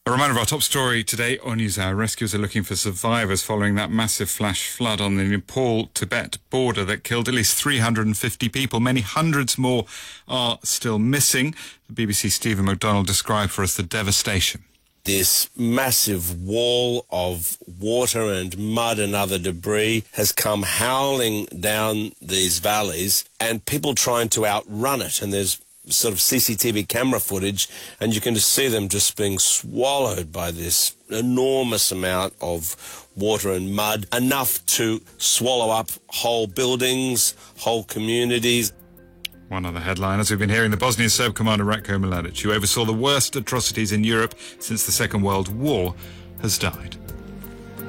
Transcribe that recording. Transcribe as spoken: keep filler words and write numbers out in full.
A reminder of our top story today on NewsHour. Rescuers are looking for survivors following that massive flash flood on the Nepal-Tibet border that killed at least three hundred fifty people. Many hundreds more are still missing. The B B C's Stephen McDonald described for us the devastation. This massive wall of water and mud and other debris has come howling down these valleys, and people trying to outrun it. And there's sort of C C T V camera footage, and you can just see them just being swallowed by this enormous amount of water and mud, enough to swallow up whole buildings, whole communities. One other headline, as we've been hearing, the Bosnian Serb commander Ratko Mladic, who oversaw the worst atrocities in Europe since the Second World War, has died.